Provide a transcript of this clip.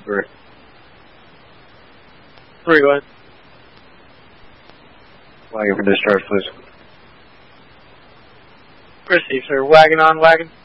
Three. Three, go ahead. Wagon for discharge, please. Receive, sir. Wagon on wagon.